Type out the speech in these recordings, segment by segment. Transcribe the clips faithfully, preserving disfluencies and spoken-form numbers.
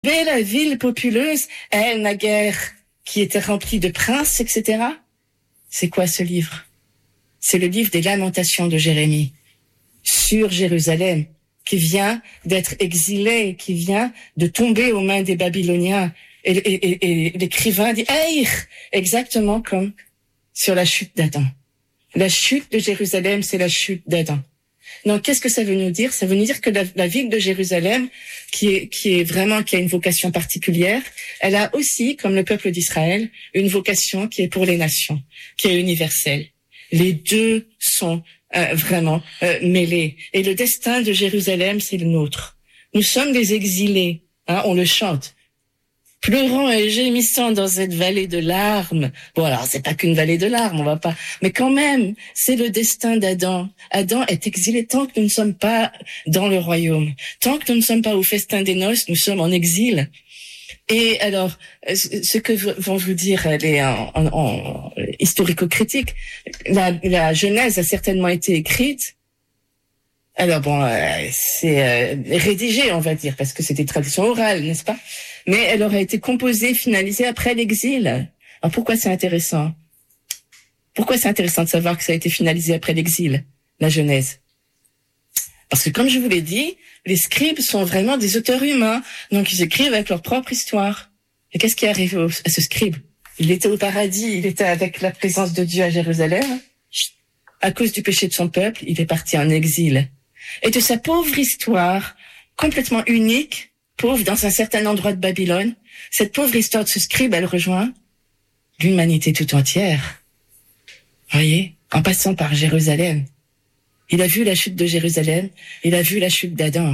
belle ville populeuse, elle, naguère, qui était remplie de princes, et cetera. C'est quoi ce livre? C'est le livre des Lamentations de Jérémie sur Jérusalem, qui vient d'être exilé, qui vient de tomber aux mains des Babyloniens. Et, et, et, et l'écrivain dit « Aïe !» exactement comme sur la chute d'Adam. La chute de Jérusalem, c'est la chute d'Adam. Donc, qu'est-ce que ça veut nous dire? Ça veut nous dire que la, la ville de Jérusalem, qui est, qui est vraiment, qui a une vocation particulière, elle a aussi, comme le peuple d'Israël, une vocation qui est pour les nations, qui est universelle. Les deux sont euh, vraiment euh, mêlés. Et le destin de Jérusalem, c'est le nôtre. Nous sommes des exilés, hein, on le chante. Pleurant et gémissant dans cette vallée de larmes. Bon, alors, c'est pas qu'une vallée de larmes, on va pas. Mais quand même, c'est le destin d'Adam. Adam est exilé tant que nous ne sommes pas dans le royaume. Tant que nous ne sommes pas au festin des noces, nous sommes en exil. Et alors, ce que vont vous dire les en, en, en historico-critiques, la, la Genèse a certainement été écrite. Alors bon, euh, c'est euh, rédigé, on va dire, parce que c'est des traditions orales, n'est-ce pas? Mais elle aurait été composée, finalisée après l'exil. Alors pourquoi c'est intéressant? Pourquoi c'est intéressant de savoir que ça a été finalisé après l'exil, la Genèse? Parce que comme je vous l'ai dit, les scribes sont vraiment des auteurs humains, donc ils écrivent avec leur propre histoire. Et qu'est-ce qui est arrivé au, à ce scribe? Il était au paradis, il était avec la présence de Dieu à Jérusalem. À cause du péché de son peuple, il est parti en exil. Et de sa pauvre histoire, complètement unique, pauvre dans un certain endroit de Babylone, cette pauvre histoire de ce scribe, elle rejoint l'humanité tout entière. Voyez, en passant par Jérusalem. Il a vu la chute de Jérusalem, il a vu la chute d'Adam.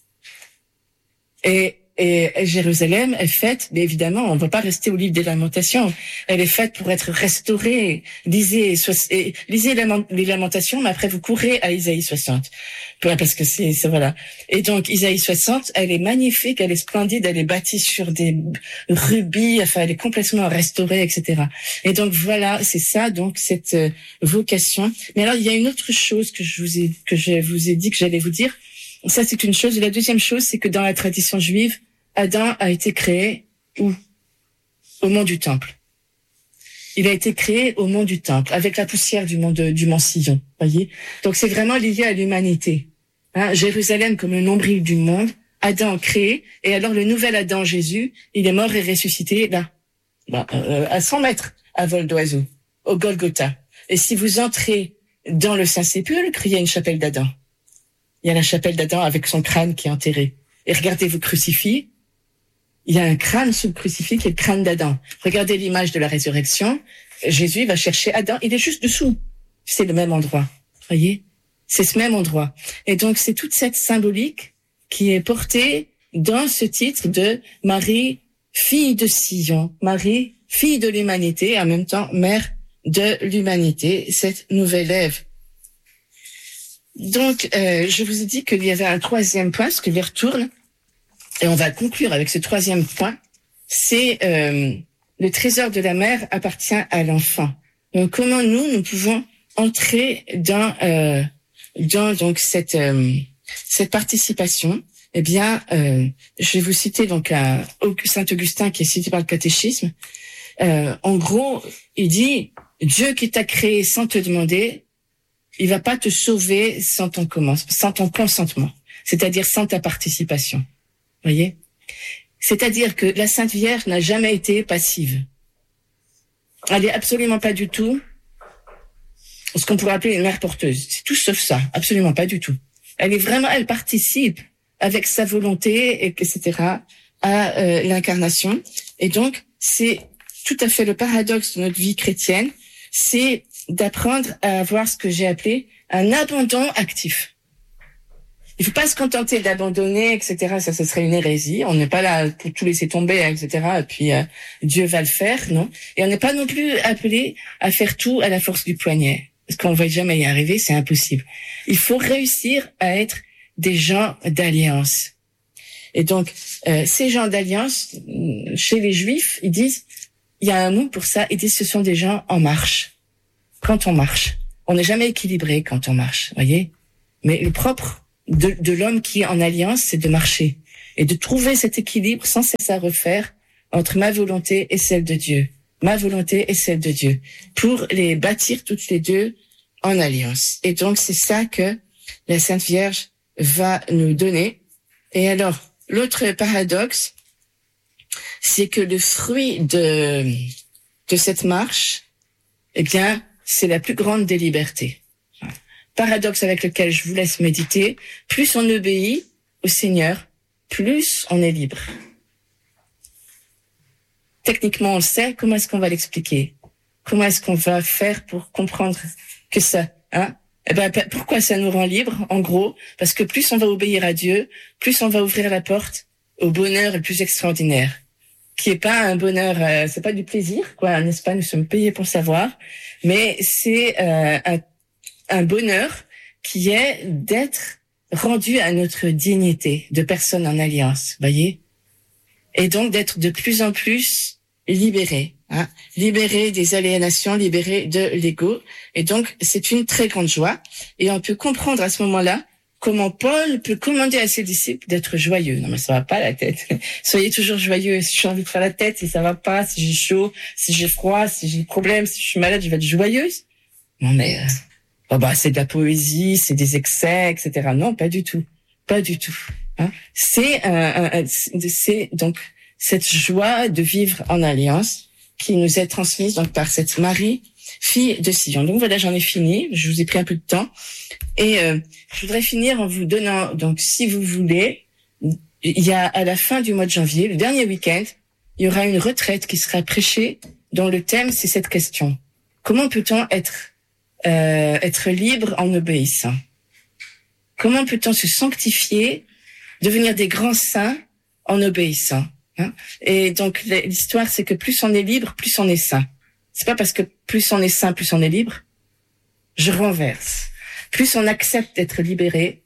Et, et, et Jérusalem est faite, mais évidemment, on ne va pas rester au livre des Lamentations. Elle est faite pour être restaurée. Lisez, et, lisez les Lamentations, mais après vous courez à Isaïe soixante. Parce que c'est, c'est voilà. Et donc, Isaïe soixante, elle est magnifique, elle est splendide, elle est bâtie sur des rubis, enfin, elle est complètement restaurée, et cetera. Et donc, voilà, c'est ça, donc, cette euh, vocation. Mais alors, il y a une autre chose que je vous ai, que je vous ai dit que j'allais vous dire. Ça, c'est une chose. Et la deuxième chose, c'est que dans la tradition juive, Adam a été créé où? Au mont du Temple. Il a été créé au mont du Temple, avec la poussière du mont de, du mont Sion, voyez. Donc c'est vraiment lié à l'humanité. Hein, Jérusalem comme le nombril du monde, Adam créé, et alors le nouvel Adam, Jésus, il est mort et ressuscité là, bah, euh, à cent mètres, à vol d'oiseau, au Golgotha. Et si vous entrez dans le Saint-Sépulcre, il y a une chapelle d'Adam. Il y a la chapelle d'Adam avec son crâne qui est enterré. Et regardez vos crucifix. Il y a un crâne sous le crucifix qui est le crâne d'Adam. Regardez l'image de la résurrection. Jésus va chercher Adam. Il est juste dessous. C'est le même endroit. Voyez? C'est ce même endroit. Et donc, c'est toute cette symbolique qui est portée dans ce titre de Marie, fille de Sion. Marie, fille de l'humanité, et en même temps, mère de l'humanité. Cette nouvelle Ève. Donc, euh, je vous ai dit qu'il y avait un troisième point, ce que je retourne. Et on va conclure avec ce troisième point, c'est euh, le trésor de la mère appartient à l'enfant. Donc comment nous, nous pouvons entrer dans euh, dans donc cette euh, cette participation? Eh bien, euh, je vais vous citer donc un Saint Augustin qui est cité par le catéchisme. Euh, en gros, il dit Dieu qui t'a créé sans te demander, il va pas te sauver sans ton commence, sans ton consentement, c'est-à-dire sans ta participation. Voyez, c'est-à-dire que la Sainte Vierge n'a jamais été passive. Elle est absolument pas du tout ce qu'on pourrait appeler une mère porteuse. C'est tout sauf ça, absolument pas du tout. Elle est vraiment, elle participe avec sa volonté, et cetera, à euh, l'incarnation. Et donc, c'est tout à fait le paradoxe de notre vie chrétienne, c'est d'apprendre à avoir ce que j'ai appelé un abandon actif. Il faut pas se contenter d'abandonner, et cetera. Ça, ce serait une hérésie. On n'est pas là pour tout laisser tomber, et cetera. Et puis, euh, Dieu va le faire, non? Et on n'est pas non plus appelé à faire tout à la force du poignet. Parce qu'on va jamais y arriver, c'est impossible. Il faut réussir à être des gens d'alliance. Et donc, euh, ces gens d'alliance, chez les Juifs, ils disent, il y a un mot pour ça, ils disent ce sont des gens en marche. Quand on marche. On n'est jamais équilibré quand on marche, voyez? Mais le propre de, de l'homme qui est en alliance, c'est de marcher. et de trouver cet équilibre sans cesse à refaire entre ma volonté et celle de Dieu, ma volonté et celle de Dieu, pour les bâtir toutes les deux en alliance. Et donc c'est ça que la Sainte Vierge va nous donner. Et alors, l'autre paradoxe, c'est que le fruit de de cette marche, eh bien, c'est la plus grande des libertés. Paradoxe avec lequel je vous laisse méditer, plus on obéit au Seigneur, plus on est libre. Techniquement, on le sait, comment est-ce qu'on va l'expliquer? Comment est-ce qu'on va faire pour comprendre que ça, hein? Eh ben, pourquoi ça nous rend libres, en gros? Parce que plus on va obéir à Dieu, plus on va ouvrir la porte au bonheur le plus extraordinaire, qui est pas un bonheur, euh, c'est pas du plaisir, quoi, n'est-ce pas? Nous sommes payés pour savoir, mais c'est euh, un, un bonheur qui est d'être rendu à notre dignité de personne en alliance, voyez? Et donc d'être de plus en plus libéré, hein, libéré des aliénations, libéré de l'ego. Et donc c'est une très grande joie. Et on peut comprendre à ce moment-là comment Paul peut commander à ses disciples d'être joyeux. Non, mais ça va pas la tête. Soyez toujours joyeux. Si j'ai envie de faire la tête, si ça va pas, si j'ai chaud, si j'ai froid, si j'ai des problèmes, si je suis malade, je vais être joyeuse. Non, mais, euh, oh bah, c'est de la poésie, c'est des excès, et cetera. Non, pas du tout. Pas du tout. Hein. C'est, euh, c'est donc cette joie de vivre en alliance qui nous est transmise donc par cette Marie, fille de Sion. Donc voilà, j'en ai fini. Je vous ai pris un peu de temps. Et euh, je voudrais finir en vous donnant, donc si vous voulez, il y a à la fin du mois de janvier, le dernier week-end, il y aura une retraite qui sera prêchée dont le thème c'est cette question. Comment peut-on être euh, être libre en obéissant? Comment peut-on se sanctifier, devenir des grands saints en obéissant, hein? Et donc l'histoire c'est que plus on est libre, plus on est saint. C'est pas parce que plus on est saint, plus on est libre. Je renverse. Plus on accepte d'être libéré,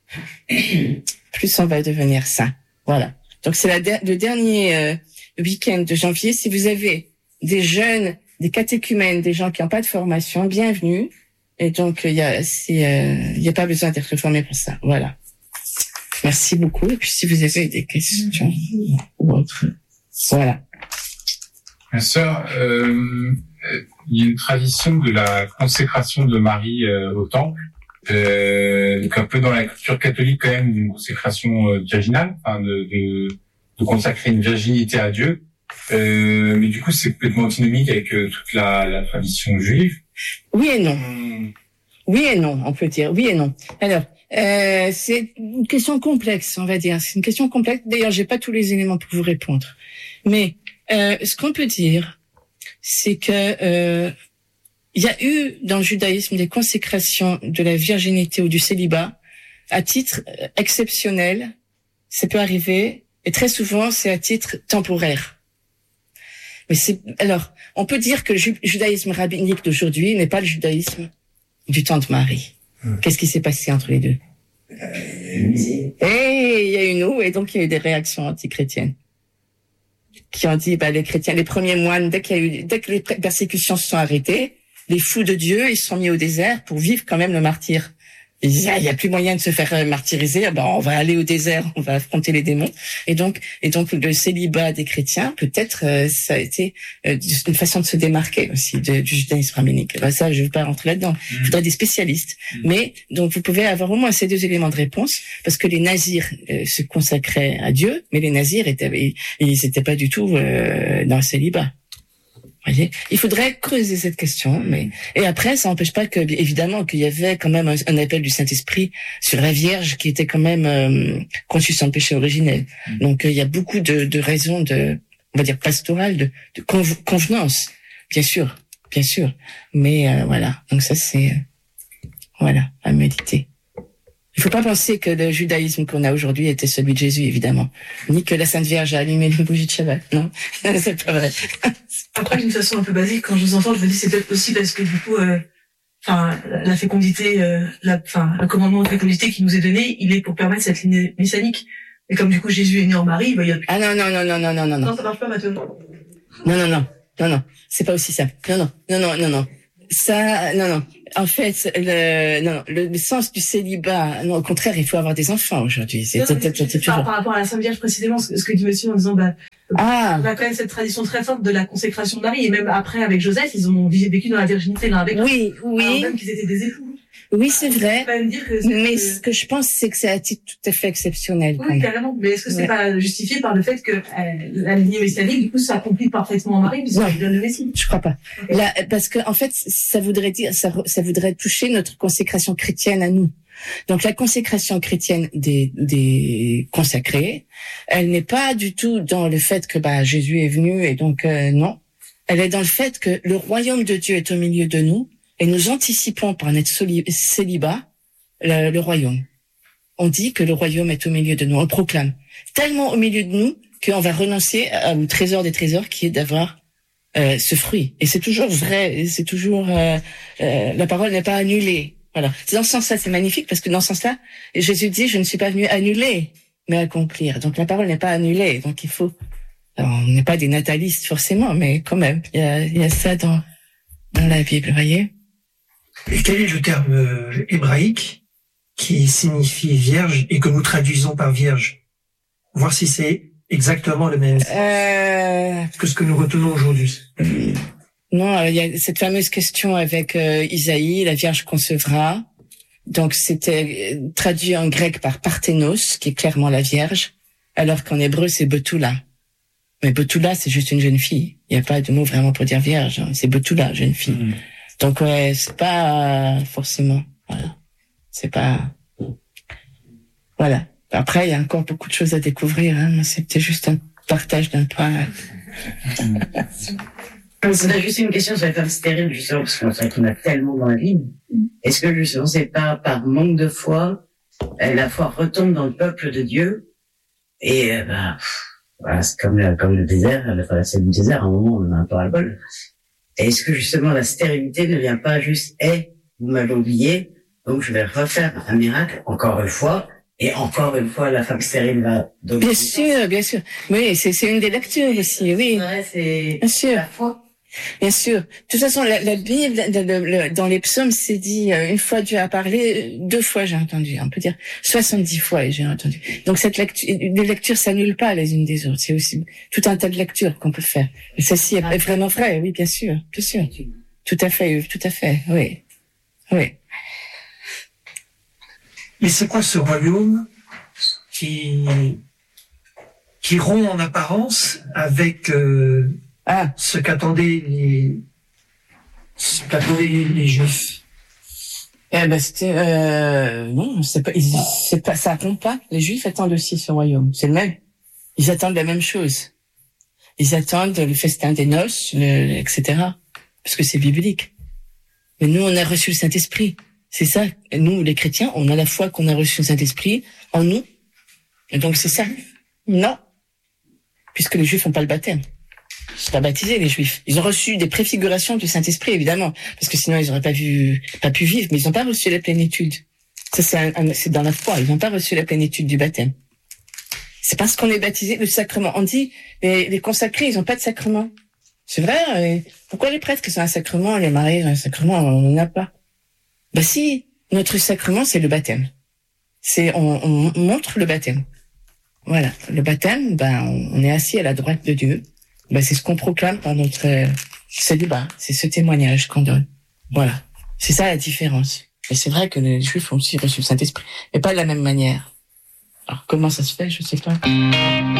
plus on va devenir saint. Voilà. Donc c'est la de- le dernier euh, week-end de janvier. Si vous avez des jeunes, des catéchumènes, des gens qui n'ont pas de formation, bienvenue. Et donc il y a, il euh, y a pas besoin d'être formé pour ça. Voilà. Merci beaucoup. Et puis si vous avez des questions ou autres, voilà. Ma sœur, euh, il y a une tradition de la consécration de Marie euh, au temple, euh, donc un peu dans la culture catholique quand même, une consécration euh, virginale, enfin de, de, de consacrer une virginité à Dieu. Euh, mais du coup, c'est complètement antinomique avec euh, toute la, la tradition juive. Oui et non. Oui et non, on peut dire. Oui et non. Alors, euh, c'est une question complexe, on va dire. C'est une question complexe. D'ailleurs, j'ai pas tous les éléments pour vous répondre. Mais euh, ce qu'on peut dire, c'est que euh, il y a eu dans le judaïsme des consécrations de la virginité ou du célibat à titre exceptionnel. Ça peut arriver, et très souvent c'est à titre temporaire. Mais c'est alors, on peut dire que le ju- judaïsme rabbinique d'aujourd'hui n'est pas le judaïsme du temps de Marie. Mmh. Qu'est-ce qui s'est passé entre les deux? Et il y a eu nous, et donc il y a eu des réactions anti-chrétiennes qui ont dit, bah, les chrétiens, les premiers moines, dès qu'il y a eu, dès que les persécutions se sont arrêtées, les fous de Dieu, ils se sont mis au désert pour vivre quand même le martyre. Ils disaient, ah, il y a plus moyen de se faire martyriser, ben, on va aller au désert, on va affronter les démons. Et donc, et donc, le célibat des chrétiens, peut-être, euh, ça a été euh, une façon de se démarquer aussi de, du judaïsme rabbinique. Ben, ça, je ne veux pas rentrer là-dedans. Il mmh. faudrait des spécialistes. Mmh. Mais, donc, vous pouvez avoir au moins ces deux éléments de réponse, parce que les nazirs euh, se consacraient à Dieu, mais les nazirs étaient, ils n'étaient pas du tout euh, dans le célibat. Voyez, il faudrait creuser cette question, mais et après ça n'empêche pas que évidemment qu'il y avait quand même un, un appel du Saint-Esprit sur la Vierge qui était quand même euh, conçue sans le péché originel. Mmh. Donc euh, il y a beaucoup de, de raisons de, on va dire pastorales, de, de conv- convenance, bien sûr, bien sûr. Mais euh, voilà, donc ça c'est euh, voilà à méditer. Il faut pas penser que le judaïsme qu'on a aujourd'hui était celui de Jésus, évidemment. Ni que la Sainte Vierge a allumé une bougie de Shabbat. Non, c'est pas vrai. Après, d'une façon un peu basique, quand je vous entends, je me dis c'est peut-être aussi parce que du coup, enfin, euh, la fécondité, euh, la, enfin, le commandement de fécondité qui nous est donné, il est pour permettre cette ligne messianique. Et comme du coup Jésus est né en Marie, bah, il y a plus... Ah non, non, non, non, non, non, non. Non, ça marche pas maintenant. Non, non, non, non, non. C'est pas aussi simple. Non, non, non, non, non, non. Ça, non, non. En fait, le, non, le, le sens du célibat, non, au contraire, il faut avoir des enfants aujourd'hui. C'est, non, c'est, c'est, c'est, par, par rapport à la Sainte Vierge précisément, ce, ce que dit monsieur en disant, bah, ah. on a quand même cette tradition très forte de la consécration de Marie, et même après avec Joseph, ils ont vécu dans la virginité l'un avec l'autre. Oui, oui. Alors même qu'ils étaient des époux. Oui, c'est vrai. Quand même dire que mais que... ce que je pense, c'est que c'est à titre tout à fait exceptionnel. Oui, carrément. Mais est-ce que c'est ouais. pas justifié par le fait que euh, la lignée messianique, du coup, s'accomplit parfaitement en Marie, puisqu'elle ouais. donne le Messie? Je crois pas. Okay. Là, parce que en fait, ça voudrait dire, ça, ça voudrait toucher notre consécration chrétienne à nous. Donc la consécration chrétienne des, des consacrés, elle n'est pas du tout dans le fait que bah Jésus est venu et donc euh, non. Elle est dans le fait que le royaume de Dieu est au milieu de nous. Et nous anticipons par notre célibat le, le royaume. On dit que le royaume est au milieu de nous. On le proclame. Tellement au milieu de nous qu'on va renoncer au trésor des trésors qui est d'avoir euh, ce fruit. Et c'est toujours vrai. C'est toujours euh, euh, la parole n'est pas annulée. Voilà. C'est dans ce sens-là, c'est magnifique parce que dans ce sens-là, Jésus dit je ne suis pas venu annuler, mais accomplir. Donc la parole n'est pas annulée. Donc il faut. Alors, on n'est pas des natalistes forcément, mais quand même, il y a, il y a ça dans dans la Bible, vous voyez. Et quel est le terme euh, hébraïque qui signifie vierge et que nous traduisons par vierge? Voir si c'est exactement le même euh... que ce que nous retenons aujourd'hui. Non, il y a cette fameuse question avec euh, Isaïe, la Vierge concevra. Donc c'était traduit en grec par Parthénos, qui est clairement la Vierge, alors qu'en hébreu c'est Betula. Mais Betula, c'est juste une jeune fille. Il n'y a pas de mot vraiment pour dire vierge. Hein. C'est Betula, jeune fille. Mmh. Donc ouais, c'est pas euh, forcément. Voilà, c'est pas. Voilà. Après, il y a encore beaucoup de choses à découvrir. Hein. C'était juste un partage d'un point. C'est juste une question sur les femmes stériles, justement, parce qu'on s'en a tellement dans la Bible. Est-ce que justement, c'est pas par manque de foi, la foi retombe dans le peuple de Dieu et euh, bah, voilà, c'est comme le, comme le désert, la traversée du désert. À un moment, on a un peu ras-le-bol. Est-ce que justement la stérilité ne vient pas juste, eh, hey, vous m'avez oublié, donc je vais refaire un miracle encore une fois, et encore une fois la femme stérile va dominer. Bien sûr, bien sûr. Oui, c'est, c'est une des lectures aussi, oui. Ouais, c'est bien sûr. La foi. Bien sûr. De toute façon, la, la Bible, le, le, dans les psaumes, c'est dit, une fois Dieu a parlé, deux fois j'ai entendu. On peut dire soixante-dix fois j'ai entendu. Donc cette lecture, les lectures s'annulent pas les unes des autres. C'est aussi tout un tas de lectures qu'on peut faire. Et celle-ci est, est vraiment vraie, oui, bien sûr, bien sûr. Tout à fait, tout à fait, oui. Oui. Mais c'est quoi ce royaume qui, qui rompt en apparence avec, euh, Ah, ce qu'attendaient les, ce qu'attendaient les, les Juifs. Eh ben c'était euh, non, c'est pas, ils, c'est pas, ça compte pas. Les Juifs attendent aussi ce royaume. C'est le même. Ils attendent la même chose. Ils attendent le festin des noces, le, et cetera. Parce que c'est biblique. Mais nous, on a reçu le Saint-Esprit. C'est ça. Et nous, les chrétiens, on a la foi qu'on a reçu le Saint-Esprit en nous. Et donc c'est ça. Non, puisque les Juifs n'ont pas le baptême. Ils sont pas baptisés, les Juifs. Ils ont reçu des préfigurations du Saint-Esprit, évidemment, parce que sinon ils n'auraient pas vu, pas pu vivre, mais ils n'ont pas reçu la plénitude. Ça, c'est, un, un, c'est dans la foi. Ils n'ont pas reçu la plénitude du baptême. C'est parce qu'on est baptisé, le sacrement. On dit, les, les consacrés, ils n'ont pas de sacrement. C'est vrai. Pourquoi les prêtres qui sont un sacrement, les mariés, un sacrement, on n'en a pas? Bah si, notre sacrement, c'est le baptême. C'est, on, on montre le baptême. Voilà. Le baptême, ben, on, on est assis à la droite de Dieu. Ben, c'est ce qu'on proclame par notre euh, célibat. C'est ce témoignage qu'on donne. Voilà. C'est ça la différence. Et c'est vrai que les Juifs ont aussi reçu le Saint-Esprit, mais pas de la même manière. Alors, comment ça se fait, je sais pas.